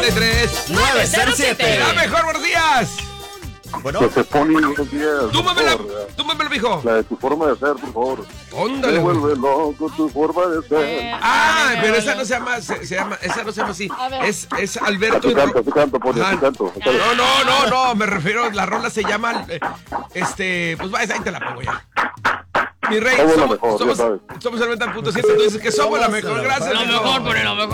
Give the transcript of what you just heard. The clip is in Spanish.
907. La mejor, buenos días. Bueno, Que se pone buenos días. Túmbamelo, mijo. La de tu forma de ser, por favor. Óndale, Me güey. vuelve loco tu forma de ser. Ah, pero esa no se llama, esa no se llama así. A ver. Es Alberto. Así canto, Poli, Ajá. así canto. No, me refiero, la rola se llama, pues va, ahí te la pongo ya. Mi rey, Somos la mejor, ya somos sabes. el 90.7, tú dices que somos la mejor, gracias. Lo mijo. mejor, pero lo mejor.